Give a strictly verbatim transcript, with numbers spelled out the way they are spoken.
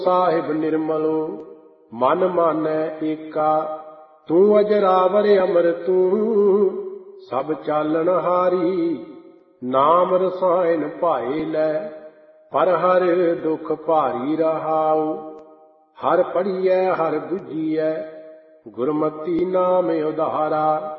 ਸਾਹਿਬ ਨਿਰਮਲੋ ਮਨ ਮਾਨੈ ਏਕਾ। ਤੂੰ ਅਜਰਾਵਰ ਅਮਰ ਤੂੰ ਸਭ ਚਾਲਣ ਹਾਰੀ। ਨਾਮ ਰਸਾਇਣ ਭਾਏ ਲੈ ਪਰ ਹਰ ਦੁਖ ਭਾਰੀ ਰਹਾਉ। ਹਰ ਪੜੀਐ ਹਰ ਬੁਝੀਐ ਗੁਰਮਤੀ ਨਾਮ ਉਧਾਰਾ।